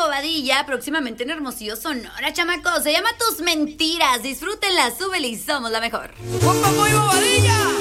Bobadilla, próximamente en Hermosillo, Sonora, chamacos. Se llama Tus Mentiras. Disfrútenla, súbele y somos la mejor. ¡Con Paco y Bobadilla!